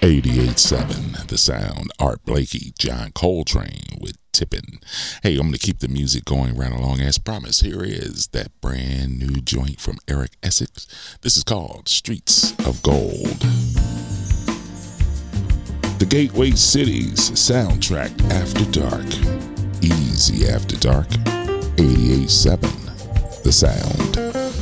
88.7 The Sound. Art Blakey, John Coltrane with Tippin'. Hey, I'm going to keep the music going right along as promised. Here is that brand new joint from Eric Essex. This is called Streets of Gold. The Gateway Cities soundtrack after dark. Easy after dark. 88.7 The Sound.